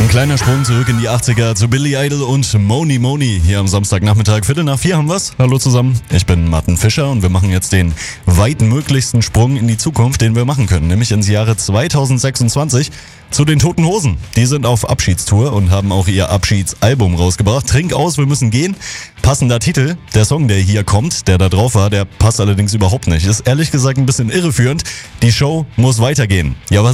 Ein kleiner Sprung zurück in die 80er zu Billy Idol und Moni Moni. Hier am Samstagnachmittag, 3:15 haben wir's. Hallo zusammen, ich bin Martin Fischer und wir machen jetzt den weitmöglichsten Sprung in die Zukunft, den wir machen können. Nämlich ins Jahre 2026 zu den Toten Hosen. Die sind auf Abschiedstour und haben auch ihr Abschiedsalbum rausgebracht. Trink aus, wir müssen gehen. Passender Titel. Der Song, der hier kommt, der da drauf war, der passt allerdings überhaupt nicht. Ist ehrlich gesagt ein bisschen irreführend. Die Show muss weitergehen. Ja, was